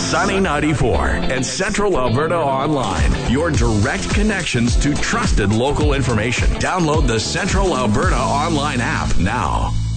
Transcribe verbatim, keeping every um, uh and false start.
Sunny ninety-four and Central Alberta Online. Your direct connections to trusted local information. Download the Central Alberta Online app now.